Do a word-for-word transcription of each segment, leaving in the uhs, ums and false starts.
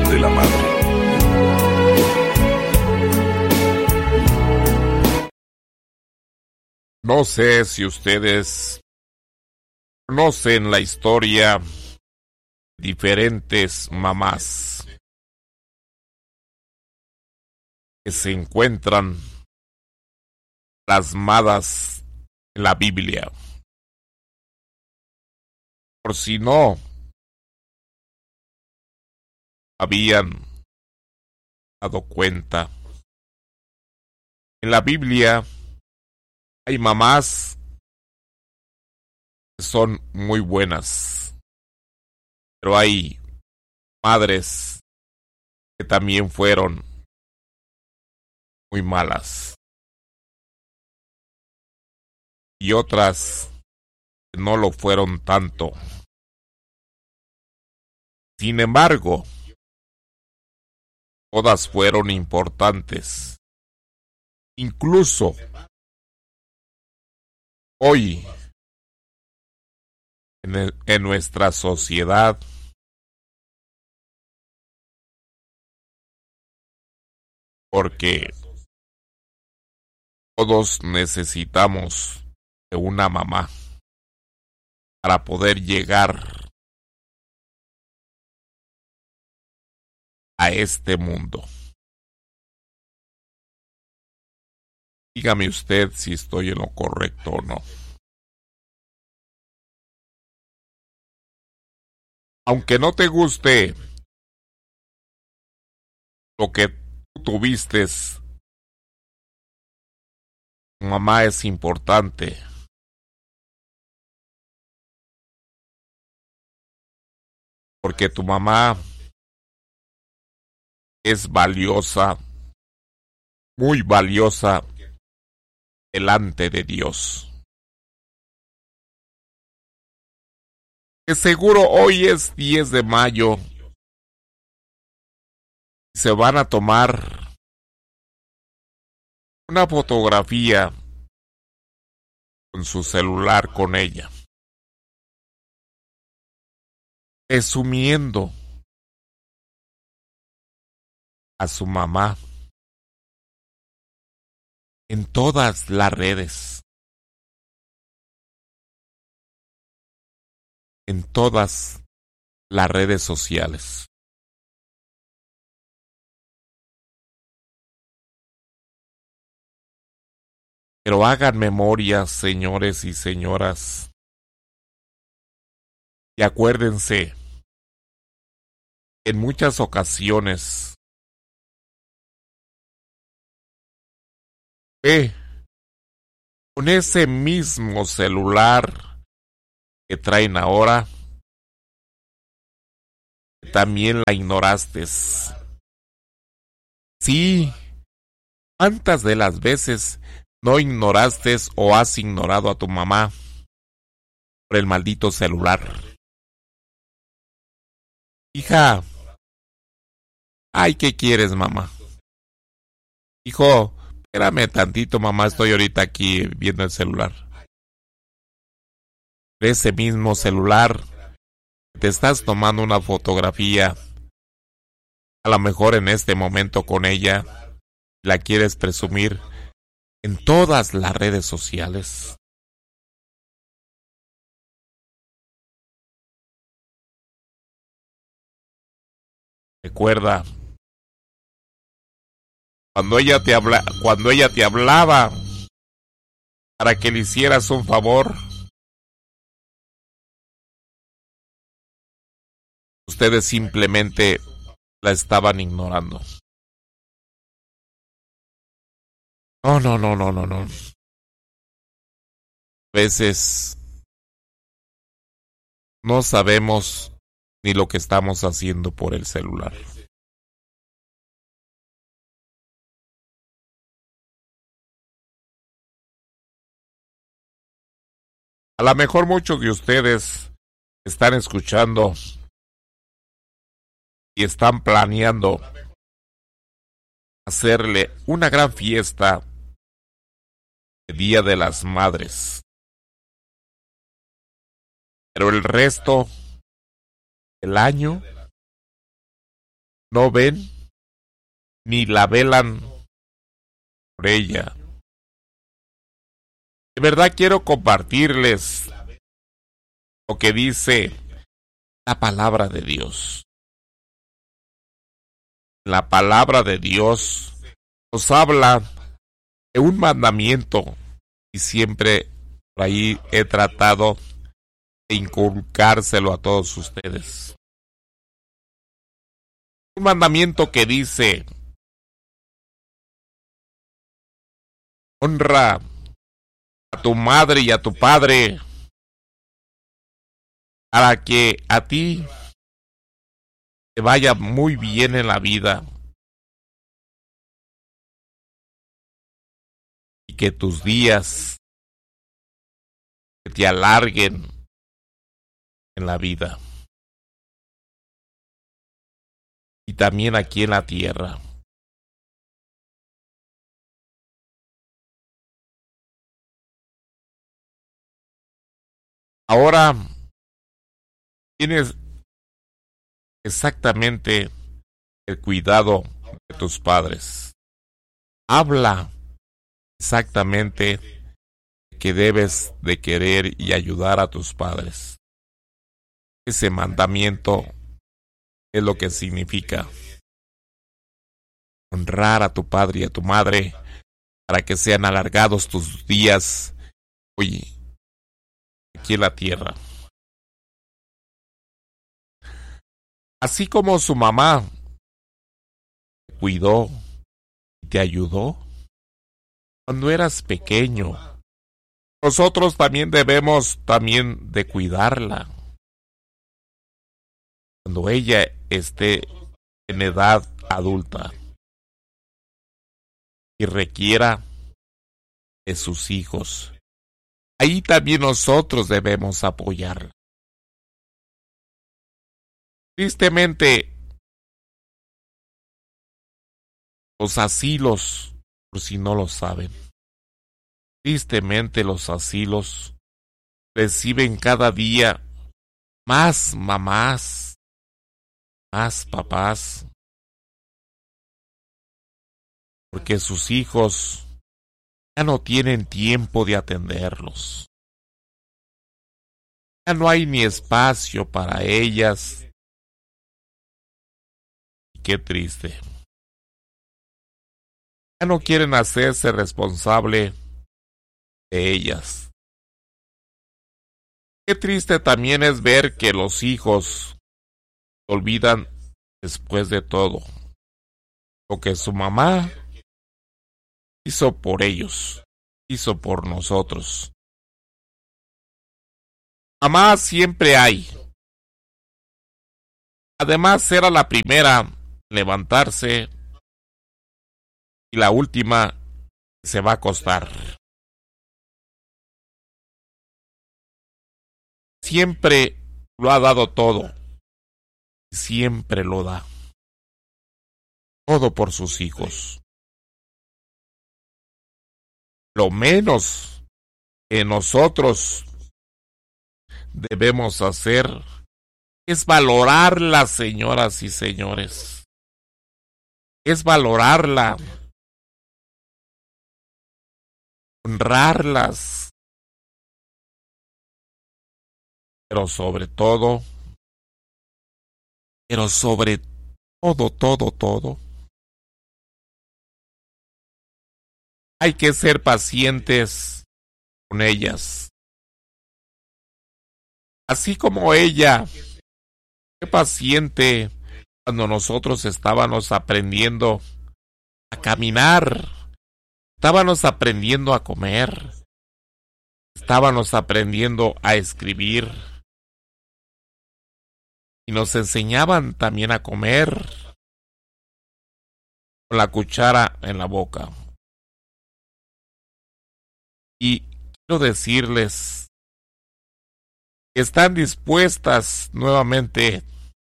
de la Madre. No sé si ustedes conocen la historia de diferentes mamás que se encuentran plasmadas en la Biblia. Por si no habían dado cuenta, en la Biblia hay mamás que son muy buenas, pero hay madres que también fueron muy malas y otras que no lo fueron tanto. Sin embargo, todas fueron importantes. Incluso hoy, en, el, en nuestra sociedad, porque todos necesitamos de una mamá para poder llegar a este mundo. Dígame usted si estoy en lo correcto o no. Aunque no te guste lo que tú tuviste, tu mamá es importante. Porque tu mamá es valiosa, muy valiosa delante de Dios. Que seguro hoy es diez de mayo. Se van a tomar una fotografía con su celular con ella, presumiendo a su mamá en todas las redes, en todas las redes sociales. Pero hagan memoria, señores y señoras, y acuérdense, en muchas ocasiones, ve con ese mismo celular que traen ahora, también la ignoraste. Sí, ¿cuántas de las veces no ignoraste o has ignorado a tu mamá por el maldito celular? Hija, ay, ¿qué quieres, mamá? Hijo, espérame tantito, mamá, estoy ahorita aquí viendo el celular. Ese mismo celular, te estás tomando una fotografía, a lo mejor en este momento con ella, la quieres presumir en todas las redes sociales. Recuerda, cuando ella te habla, cuando ella te hablaba para que le hicieras un favor, ustedes simplemente la estaban ignorando. No, no, no, no, no, no. A veces no sabemos ni lo que estamos haciendo por el celular. A lo mejor muchos de ustedes están escuchando y están planeando hacerle una gran fiesta el Día de las Madres. Pero el resto del año no ven ni la velan por ella. De verdad quiero compartirles lo que dice la palabra de Dios. La palabra de Dios nos habla de un mandamiento y siempre por ahí he tratado de inculcárselo a todos ustedes. Un mandamiento que dice: honra a tu madre y a tu padre, para que a ti te vaya muy bien en la vida y que tus días te alarguen en la vida y también aquí en la tierra. Ahora tienes exactamente el cuidado de tus padres. Habla exactamente que debes de querer y ayudar a tus padres. Ese mandamiento es lo que significa honrar a tu padre y a tu madre para que sean alargados tus días hoy aquí en la tierra. Así como su mamá te cuidó y te ayudó cuando eras pequeño, nosotros también debemos también de cuidarla cuando ella esté en edad adulta y requiera de sus hijos. Ahí también nosotros debemos apoyarla. Tristemente, los asilos, por si no lo saben, tristemente los asilos reciben cada día más mamás, más papás, porque sus hijos ya no tienen tiempo de atenderlos. Ya no hay ni espacio para ellas. Y qué triste. Ya no quieren hacerse responsable de ellas. Qué triste también es ver que los hijos se olvidan después de todo lo que su mamá hizo por ellos, hizo por nosotros. Mamá siempre hay. Además era la primera en levantarse y la última se va a acostar. Siempre lo ha dado todo. Siempre lo da. Todo por sus hijos. Lo menos que nosotros debemos hacer es valorarla, señoras y señores. Es valorarla. Honrarlas. Pero sobre todo, pero sobre todo, todo, todo, hay que ser pacientes con ellas. Así como ella fue paciente cuando nosotros estábamos aprendiendo a caminar, estábamos aprendiendo a comer, estábamos aprendiendo a escribir y nos enseñaban también a comer con la cuchara en la boca. Y quiero decirles que están dispuestas nuevamente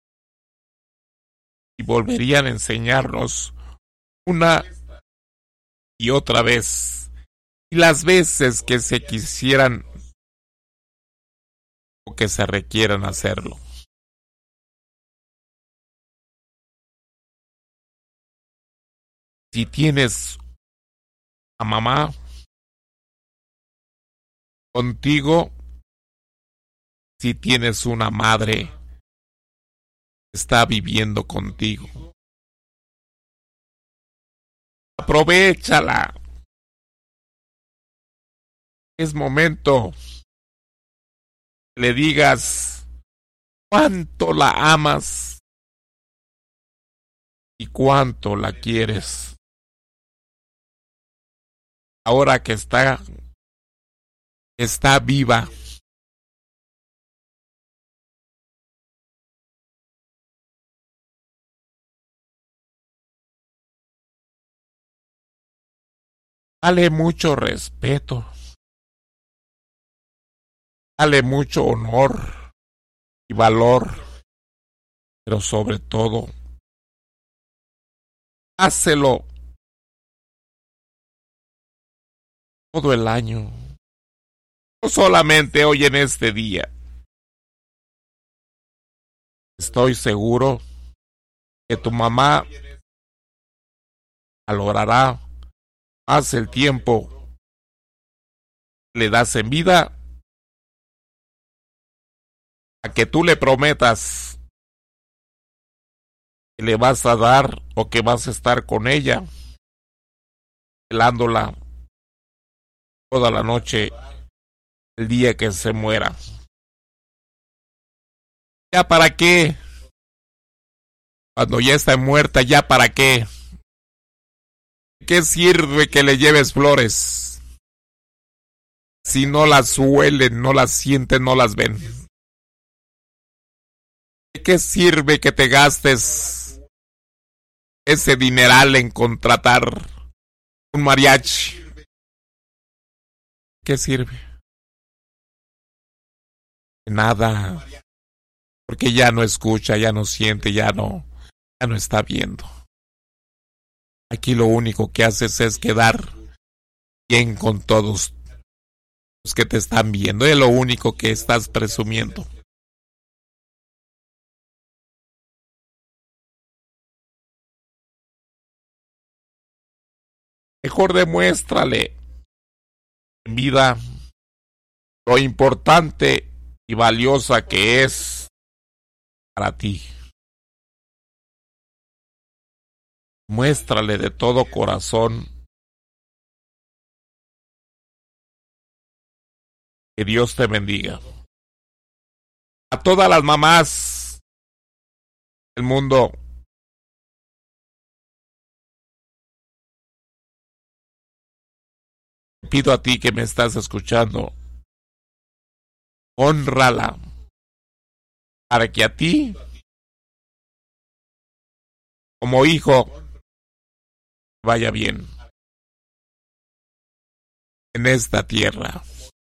y volverían a enseñarnos una y otra vez, y las veces que se quisieran o que se requieran hacerlo. Si tienes a mamá contigo, si tienes una madre que está viviendo contigo, aprovéchala. Es momento que le digas cuánto la amas y cuánto la quieres. Ahora que está, está viva. Dale mucho respeto. Dale mucho honor y valor. Pero sobre todo, hácelo todo el año. No solamente hoy en este día. Estoy seguro que tu mamá valorará más el tiempo que le das en vida a que tú le prometas que le vas a dar o que vas a estar con ella, velándola toda la noche el día que se muera. ¿Ya para qué? Cuando ya está muerta, ¿ya para qué? ¿Qué sirve que le lleves flores si no las huelen, no las sienten, no las ven? ¿De qué sirve que te gastes ese dineral en contratar un mariachi? ¿Qué sirve? Nada, porque ya no escucha, ya no siente, ya no, ya no está viendo. Aquí lo único que haces es quedar bien con todos los que te están viendo, es lo único que estás presumiendo. Mejor demuéstrale en vida lo importante y valiosa que es para ti. Muéstrale de todo corazón que Dios te bendiga. A todas las mamás del mundo, pido a ti que me estás escuchando, hónrala para que a ti, como hijo, vaya bien en esta tierra.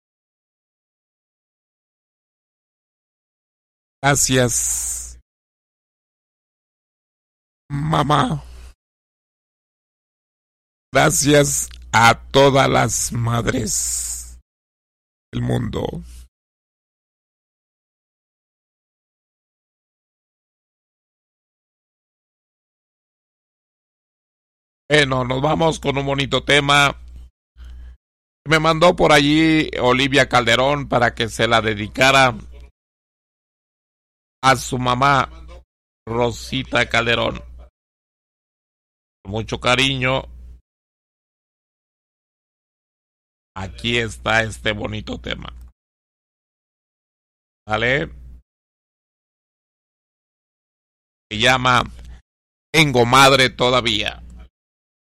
Gracias, mamá. Gracias a todas las madres del mundo. Bueno, nos vamos con un bonito tema. Me mandó por allí Olivia Calderón para que se la dedicara a su mamá, Rosita Calderón. Con mucho cariño. Aquí está este bonito tema. ¿Vale? Se llama Tengo madre todavía.